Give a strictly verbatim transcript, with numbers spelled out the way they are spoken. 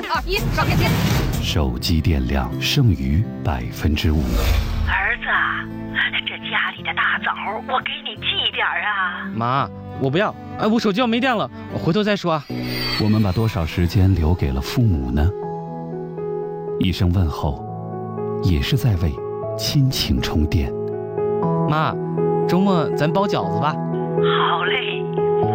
二一，上电梯。 手机电量剩余百分之五。 儿子，这家里的大枣我给你寄点啊。 妈，我不要，哎，我手机要没电了，我回头再说啊。 我们把多少时间留给了父母呢？一声问候，也是在为亲情充电。 妈，周末咱包饺子吧。 好嘞。